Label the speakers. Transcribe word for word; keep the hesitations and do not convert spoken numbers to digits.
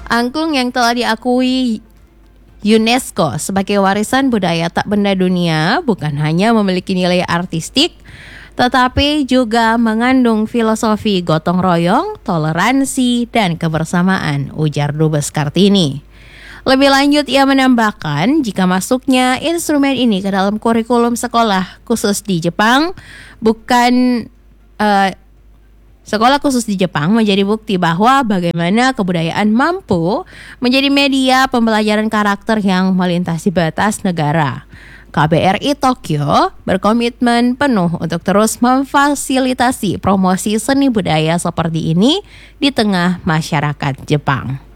Speaker 1: Angklung yang telah diakui UNESCO sebagai warisan budaya tak benda dunia bukan hanya memiliki nilai artistik, tetapi juga mengandung filosofi gotong royong, toleransi, dan kebersamaan, ujar Dubes Kartini. Lebih lanjut, ia menambahkan jika masuknya instrumen ini ke dalam kurikulum sekolah khusus di Jepang, bukan uh, sekolah khusus di Jepang menjadi bukti bahwa bagaimana kebudayaan mampu menjadi media pembelajaran karakter yang melintasi batas negara. K B R I Tokyo berkomitmen penuh untuk terus memfasilitasi promosi seni budaya seperti ini di tengah masyarakat Jepang.